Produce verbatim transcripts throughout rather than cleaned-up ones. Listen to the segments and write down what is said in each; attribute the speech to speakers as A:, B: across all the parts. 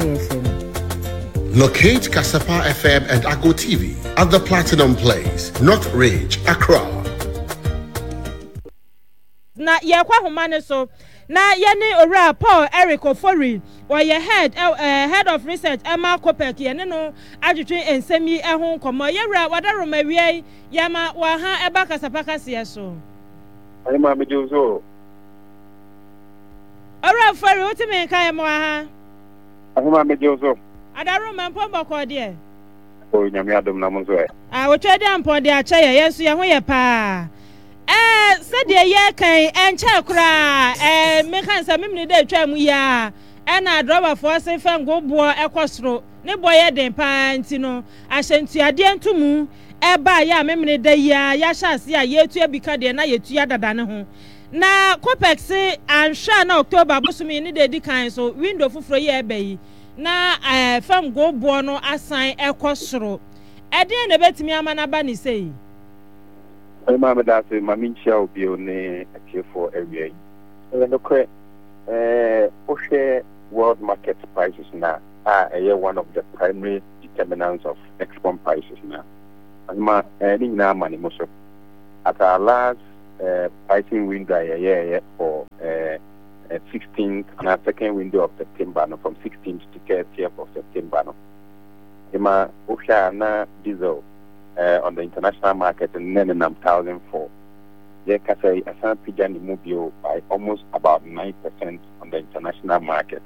A: Locate Kasapa F M and Ago T V at the Platinum Place, North Ridge, Accra.
B: Na yakwa humane so na yene ora Paul Eric Ofori or your head uh, head of research Emma Kopek yene no adwetwe ensemi ehun komo yewra wadaro mawie yama wa ha eba Kasapa kase so
C: ai ma me jozo
B: ora Ofori utime kan mo ha
C: ai ma me jozo
B: adaro mampo boko de
C: o nyame adom na mo so e
B: ah wo twede ampo de acha ye yesu ye ho ye pa eh said ye kan enche kura eh me kan sa memni de atwa mu ya e na driver for say fan go bo ekosoro ne boye den pa nti no ahyentuade ntumu e ba ya memni de ya ya hyase ya yetu abika de na yetu ya dada ne ho na Copex ansha na October bosumi ni de di kan so window fufuro ye ebe yi na eh fan go bo no asan ekosoro e de na betimi amana ba ni sei
C: ai ma me da se ma minchia obi one atiefo area yi no kre eh o share world market prices now are uh, one of the primary determinants of export prices now ma eh ni na mani mo so at our last uh, pricing window yeah, yeah, yeah, for uh, uh, sixteenth and our second window of September no, from sixteenth to thirtieth of September no ma o share na diesel Uh, on the international market and then one thousand four. They can say a San Pijan Mobile by almost about nine percent on the international market.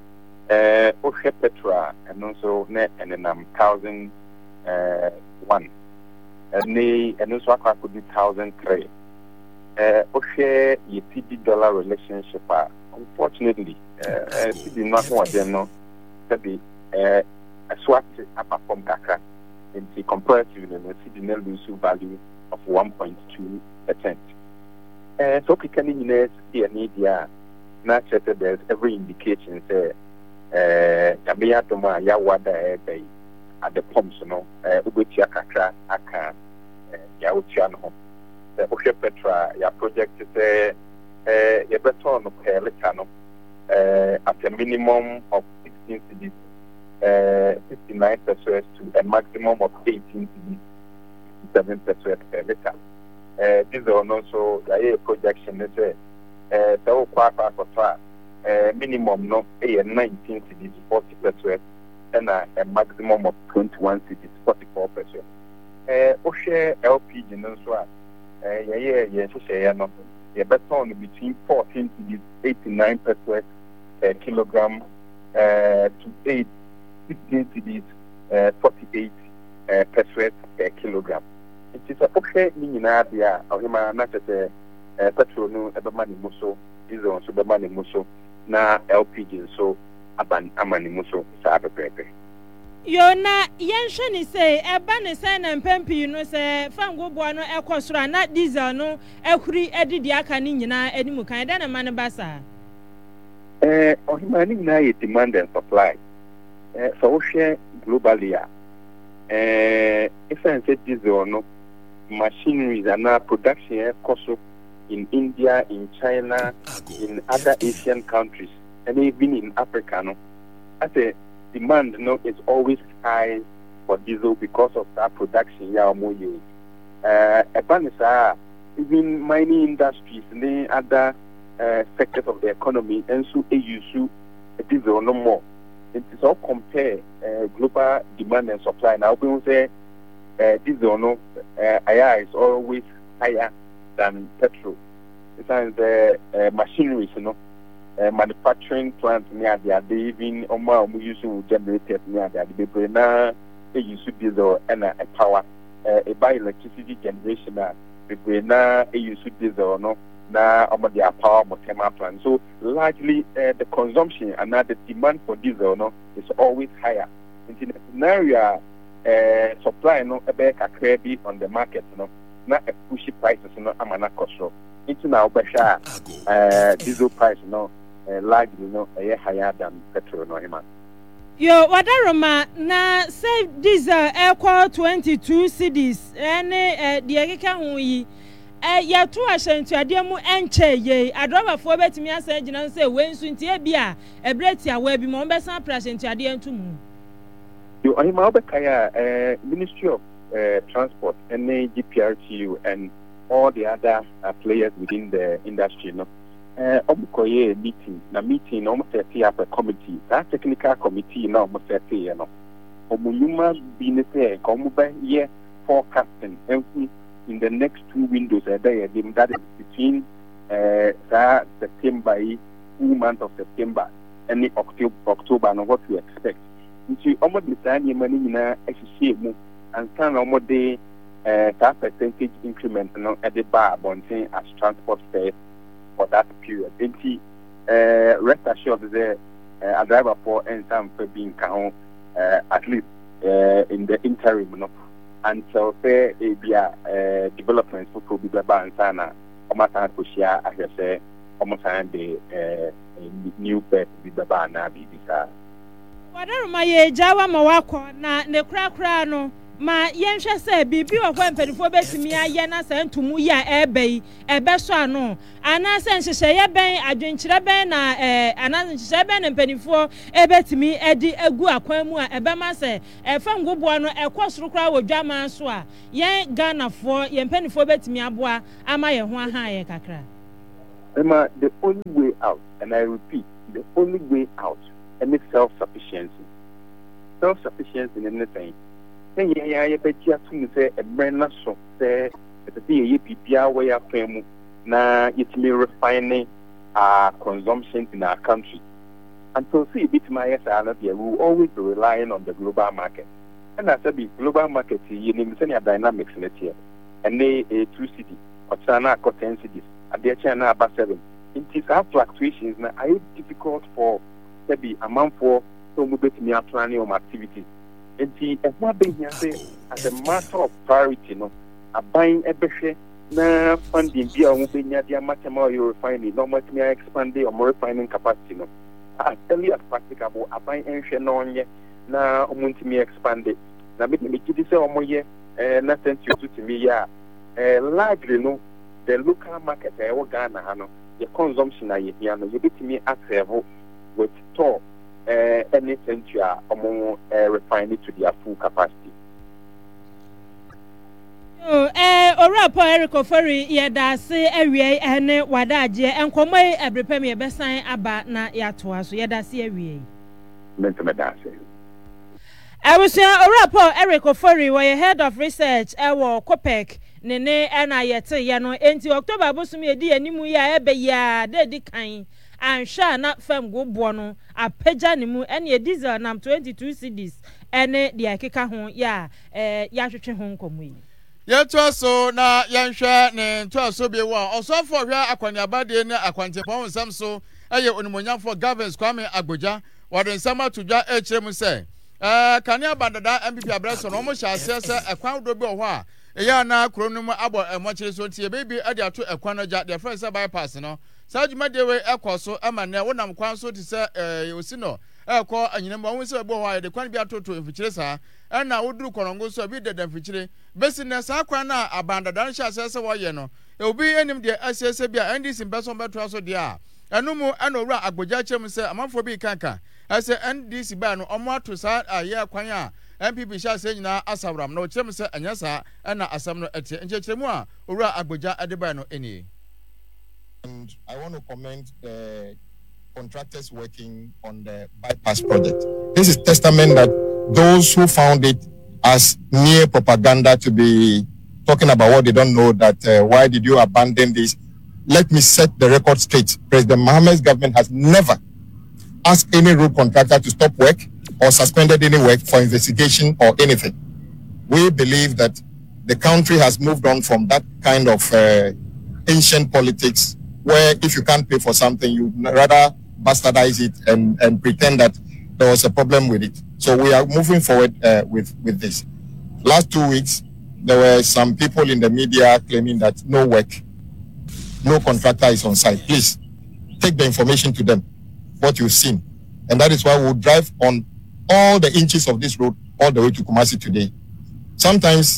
C: Uh, Oshe Petra and also net and then one thousand one. And they and also I could be one thousand three. Uh, Oshe T D dollar relationship. Unfortunately, uh, C D not one them no. That be uh, a swap up from Kaka. In the comparative, the C D N lose value of one point two percent. Uh, so, we can in the media, not that there's every indication say, uh, Yamia Toma Yawada at the pumps, you know, Ubutia Kaka, Aka, Yauchiano, the Oshe Petra, your project is a beton of Peletano at a minimum of sixteen cities. Uh, fifty-nine percent to a maximum of eighteen to seven percent per liter. Uh, this is also the projection is a so far minimum no a nineteen to forty percent and a, a maximum of twenty-one to forty-four percent. Uh, Oshe L P G no so uh yeah yeah yeah so say no yeah beton between fourteen to eighty-nine percent per kilogram uh, to eight. sixteen cedis, uh, forty-eight uh, percent per kilogram. It is a okay in India, or him not at the petrol, no, ever money muso, is also the money muso, na L P G, so aban amani muso, is a pepe.
B: Yona Yanshani say, a banner sign and pempi, no say, Fango Buano, El Cosra, not diesel, no, Elcri, Eddie Diacanina, Eddie Mukai, then a manabasa.
C: Eh, or him, I need demand and supply. Uh, so share globally. Uh, if I say this or no, machineries and now production cost in India, in China, in other Asian countries, and even in Africa. No, I say demand no is always high for diesel because of that production. Yeah, more use. Uh, even mining industries and other uh, sectors of the economy, and so they use diesel no more. It is all compare uh, global demand and supply. Now, we will say uh, diesel no, uh, I R is always higher than petrol. Besides the uh, uh, machineries, you know, uh, manufacturing plants near there, they even um, we use generators near there. They now they use diesel and uh, power. Uh, a by electricity generation, they now use diesel no. Na um, their power thermal plant. So largely uh, the consumption and now the demand for diesel no is always higher. In the scenario, uh, supply no a better credit on the market no not a pushy prices no amana cost. Into now besha uh, diesel price no uh, largely no a higher than petrol no man.
B: Yo wadaroma na say diesel equal twenty-two cedis any uh, the ekeka hu yi eh ya to ahyentuade mu enche ye adroba fo betimi asan gina say we nsu ntie bia ebreti awa bi mo besan ahyentuade entumu
C: you are my Obekaya, uh, Ministry of uh, Transport, and G P R T U, and all the other uh, players within the industry. No, uh, Obukoye meeting, na meeting almost thirty up a committee. That technical committee now almost thirty, you know. Omuluma business here, Komuba year forecasting, and in the next two windows a day, that is between uh, September, two months of September, and October, October, and what we expect. Nti omo design yemani nyina ahihie mu ansa na omo de eh that percentage increment no at the bar bonting as transport fare for that period. Nti eh rest assured that uh, a driver for and some for being count uh, at least uh, in the interim no until say e bia uh, developments for be ba ansa na omo san to share as say omo san de uh, new bed be ba na bi bisa
B: Wadaru ma ye jawa ma wakọ na ne kura kura no ma yenhwe se bibi okwa mpanifo betimi aye na sa ntumu ya ebe ebe so ano ana se nhyehyɛ ye ben adwenkyerɛ ben na eh ana nhyehyɛ ben na mpanifo ebetimi edi egu akwan mu a ebe ma se efa ngoboa no ekɔ soro kura wodwama so a yen Ghanafo ye mpanifo betimi aboa ama ye ho aha ye kakra.
C: Emma, the only way out, and I repeat, the only way out and self-sufficiency. Self-sufficiency in anything. Then yeah, yeah, but you have to say a brand national say that the ye pipia way up frame na it may refining our consumption in our country. And so see bit my yes, we will always be relying on the global market. And as I be global market, you need to dynamics in it here. And they a two city or China got ten cities, and they China about seven. It is our fluctuations now are difficult for be a month for so move to me planning on activities. And see, as what being here as a matter of priority, no, a buying a beche na funding be a moving the much more you refining, no much more expanding or more refining capacity. No, as early as practicable, a buying ancient on ye na multi expanded. Now, make me give this a more year, and nothing to me, yeah, largely no, the local market, I will Ghana, no, the consumption I hear, no, you get me at level. With store uh, anything to uh, among uh, refine it to their full capacity.
B: Oh, eh, Orapo Eric Ofori, yada se ewie ene wadaje enkomo e brepe me besan aba na yato aso yada se ewie.
C: Mentome dase.
B: Awusia Orapo Eric Ofori we head of research ewo Copec nene ena yete ye no enti October bosumi edi animu ya ebe ya de di kan ansha na fam go bono apeja ne mu ene diesel nam twenty-two cedis ene de akeka ho ya eh ya hwetwe ho nkomo yi
D: yeto so na yenhwe ne to so be wo osofo hwe akwaniabade ne akwantepon nsam so eye onimonyafo Gavins Kwame Agboja wade nsam atodwa e kirem se eh kania bandada M P P abreso no mo hya ase se ekwan do bi ho a eya na kronum abo emochire so tie bebi ade ato ekwan no ja the friend say bypass no sajuma dewe ekoso ama ne wonam kwan so ti se eh osino ekọ anyinem won se bo ho a de kwan bi atoto mfikyire saa na woduru korongo so bi de mfikyire besi ne saa kwan na abandada hya ase se wo ye no obi enim de asese bi a N D C person beto so de a enumu ana owura Agboja kyerem se amafo bi kanka ase N D C ba no omo ato saa aye kwan a M P P hya ase nyina asawram no kyerem se anya saa na asam no etie nkyeremu a owura Agboja adeba no eni.
E: And I want to commend the contractors working on the bypass project. This is testament that those who found it as mere propaganda to be talking about what they don't know, that uh, why did you abandon this? Let me set the record straight. President Mohammed's government has never asked any road contractor to stop work or suspended any work for investigation or anything. We believe that the country has moved on from that kind of uh, ancient politics where if you can't pay for something, you rather bastardize it and, and pretend that there was a problem with it. So we are moving forward uh, with, with this. Last two weeks, there were some people in the media claiming that no work, no contractor is on site. Please, take the information to them, what you've seen. And that is why we'll drive on all the inches of this road all the way to Kumasi today. Sometimes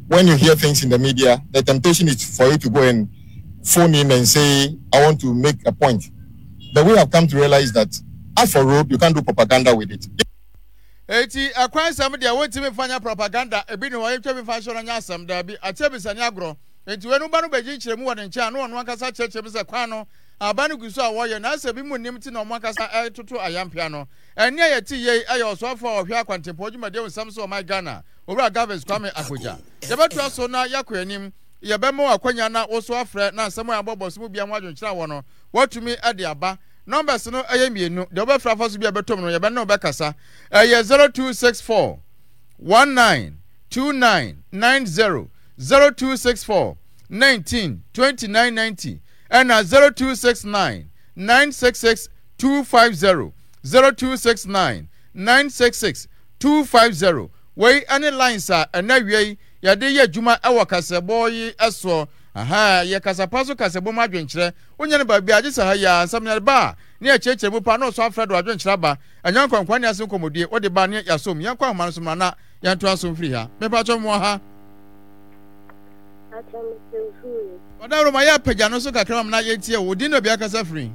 E: when you hear things in the media, the temptation is for you to go and phone in and say, I want to make a point. But we have come to realize that as for road, you can't do propaganda with it.
D: Eti akwan sam dia wotimi fanya propaganda ebi ne wo twemi fa so nya asam da bi achebi sane agro enti wenu ba no beji kiremu wo ne ncha no ono akasa cheche bi se kwan no aba no guso a wo ye na asabi mu nim ti na omo akasa etoto ayampia no ene ye ti ye aye osofo ohwe akwantempo dwumade wonsam so my Ghana owura Gavins Kwame Agoja ye beto so na yakwanim ye be mo akwanya na wo so afre na asam ya bobos mu bia mo adwonkyira wo no watumi ade aba numbers no aye mienu de obefra faso bia betom no ye be no be kasa aye zero two six four one nine two nine nine zero zero two six four nineteen twenty-nine ninety and zero two six nine nine six six two five zero zero two six nine nine six six two five zero we any lines are and na we ya de ye adwuma e wakasebo yi eso aha ye kasapa so kasebo ma adwenkyere onya ne ba bia agisa ha ya ansam ne ba ne acheche mu pa no so afredo adwenkyere ba anyan kwankwan ne asen komodie wo de ba ne yasom yan kwa man so na yan to asom firi ha me pa cho mo ha Oda ro ma ya pagya no so kakra ma na ye tie wo din no bia kasa firi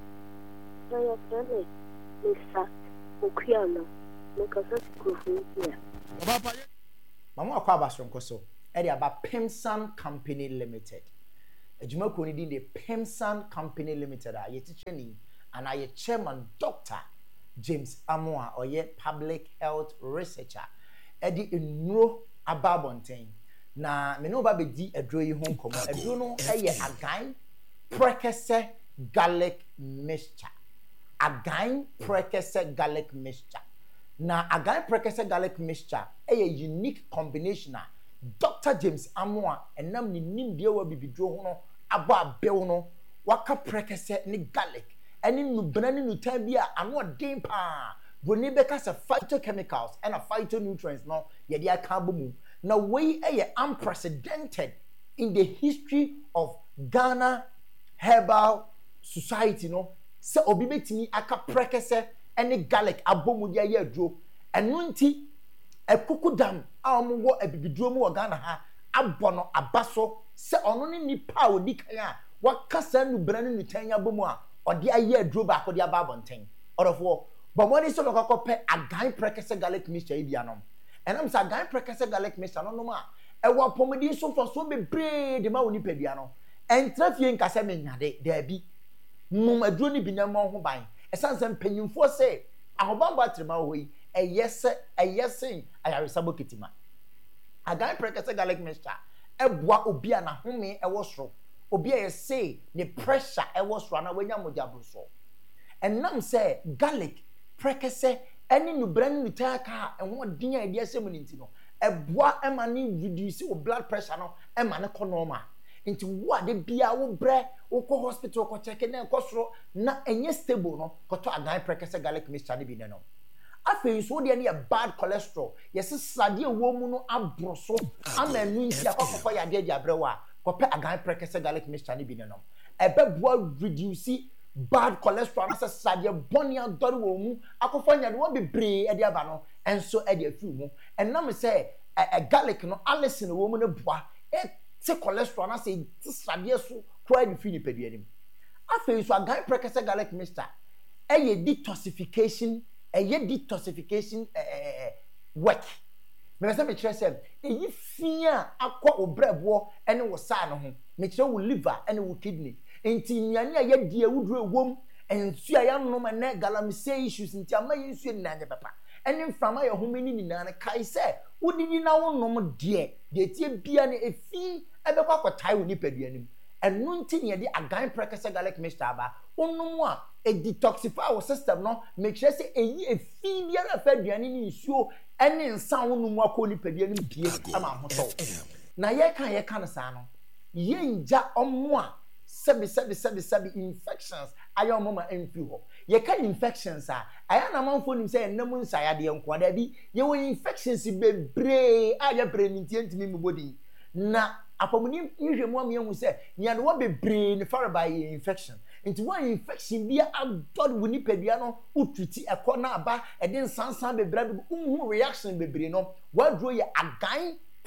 F: na ya frene misa okuano me kasa kufu ya
D: Oba pa ye
G: Mama akwa abasronko so edi aba Pemsan Company Limited. Ejuma ko ni din de Pemsan Company Limited a ye ticheni and aye chairman Doctor James Amoa oye public health researcher edi enuro ababonten na me no ba bedi edro yi ho nkomo edro no eye agan prekese garlic mixture agan prekese garlic mixture na agan prekese garlic mixture eye unique combination a Doctor James Amoa enam ni nimde wa bibidro ho no abo abew no waka prekese ni garlic eni nubana ni nutan bi a ano den pa boni beka se phytochemicals and a phytonutrients no ye dia ka bomu na we eye unprecedented in the history of Ghana Herbal Society no se obi betimi aka prekese eni garlic abomu dia ye aduro eno nti ekukudam a omwo abibiduro mu Ghana ha abono abaso se ono ni nipa odi kan a wakasa nubana ni nutan ya bomu a odi aye aduro ba ko dia ba bonten orofo but money so lokoko pe agan prekese garlic mixture bia no enam sa agan prekese garlic mixture no no ma e wo pomodi so for so bebre de ma woni pa bia no entrafie nkase menyade da bi mum aduro ni binyam ho ban esanse mpanyimfo se ahobamba atrema ho yi eyese eyesen ayaresabo ketima agan prekese garlic mixture e boa obi a na home e wo soro obi a say ne pressure e wo soro na wanya mogabro so enam say garlic prekese eni nubran nitaka enwo din a dia semu ninti no eboa ema ni reduce o blood pressure no ema ne konoma nti wo ade bia wo bre wo ko hospital ko check na ko soro na enye stable no ko to agan prekese garlic mixture ne bi ne no afi so de ne bad cholesterol yes sade wo mu no abroso ama nu nti akofo ya de dia brewa ko pe agan prekese garlic mixture ne bi ne no ebeboa reduce bad cholesterol na sade bonia dori wo mu akofo nya de wo bebre e de aba no enso e de afi mu enam se e garlic no alison wo mu ne boa e te cholesterol na se sade so kwa de fi ni peduanim afi so agan prekese garlic mixture e ye detoxification e ye detoxification eh work me say me kire say e yi fia akwa obrebo ene wo sa no ho me kire wo liver ene wo kidney enti nyane a ye die wuduro ewom ensu a ya no ma na galamsey issues nti ama ye nsu ni nanye papa ene mframa ye homeni ni na kai say wudidi na wo nom de de tie bia ne efi ebekwa akotai wo ni paduanim enu nti ne de agan prekese garlic mixture aba onum a e detoxify our system no make sure say eyi efi bia na fa aduane ni nsuo ene nsan onum akọ ni paduanim bie ama hoto na ye kan ye kan sa no ye nja omo a sebi sebi sebi sebi infections ayo mama enfi ho ye kan infections a aya na manfo nim say enam nsaya de enko da bi ye wo infections bebre aya brain ntimi mu body na apomuni nhwemu am yehu say nya no bebre ne far by infection into one infection bia adod woni padua no ututi ekọ na aba e den sansan bebre unhu reaction bebre no wadro ye agan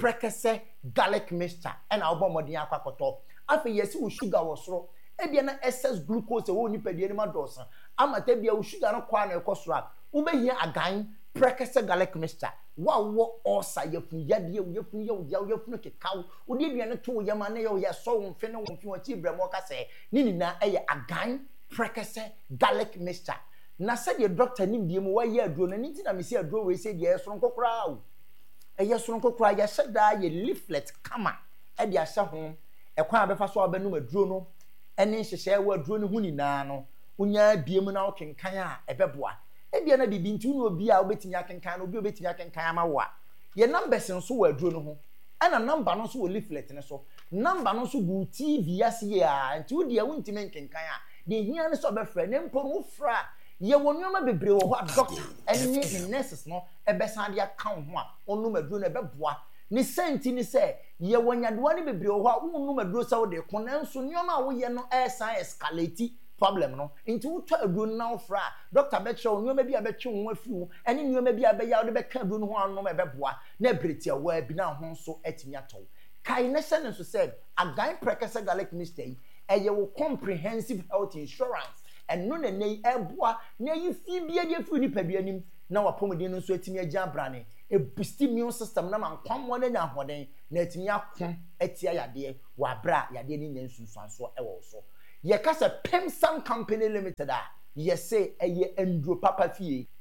G: prekese garlic mixture and our bomodin aquacoto. After yes, we sugar was so. Ebiana excess glucose a woni pedie ni madosa. Ama tebia we sugar no kwa na ekosra. Ube here again prekese garlic mixture. Wa wo osa yefun yade yefun ye ye yefun kekaw. Odi aduane to yama na ye ye so won fe na won fi won chi bremo ka se. Ni ni na eye again prekese garlic mixture. Na said your doctor nim die mu wa ye aduro na nti na me se aduro we se die so nkokora o. Eye so nkokora ya sheda ye leaflet kama. E dia hye ho. E kwa abefa so abenu aduro no. Ene hyehye wa aduro ne hu ni na no. Unya biem na okenkan a ebeboa. E bia na bibi nti unu obi a obetimi akenkan no obi obetimi akenkan ama wo a. Ye numbers nso wa aduro no ho. Ana number no so wo leaflet ne so. Number no so gu T V ase a nti wo dia wuntimi nkenkan a. De hia ne so be fra ne mpo no fra. Ye wonoma bebre wo ho a doctor ene the nurses no ebesan dia kan ho a onu maduro na beboa ni senti ni se ye wonyadoa ni bebre wo ho a onu maduro sa wo de ko nanso nyoma wo ye no esan escalate problem no nti wo to aduro na wo fra doctor be che nyoma bi abetwe wo afi wo ene nyoma bi abeya wo de be ka aduro no ho anu ma beboa na bretia wa bi na ho so atimi ato kai ne se ne so said again prekese garlic mixture eye wo comprehensive health insurance and no na nei eboa na yi fi bia dia fi ni paduanim na wapomodin no so atimi agya brane e boost immune system na man kwammo na nya hoden na atimi akon atia yade wa bra yade ni nya nsunsuanso e wo so ye ka se Pemsan Company Limited a ye say eye enduro papa fie